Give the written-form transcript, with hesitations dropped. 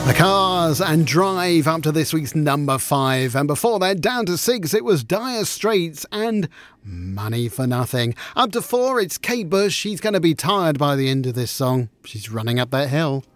The Cars and Drive up to this week's number 5. And before that, down to 6, it was Dire Straits and Money for Nothing. Up to 4, it's Kate Bush. She's going to be tired by the end of this song. She's running up that hill.